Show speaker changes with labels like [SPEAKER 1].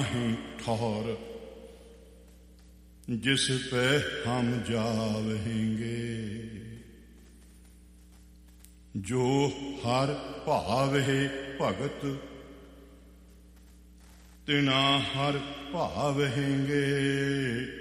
[SPEAKER 1] नाहीं ठौर, जिस पे हम जावहेंगे। जो हर भावे भगत, तिना हर भावहेंगे।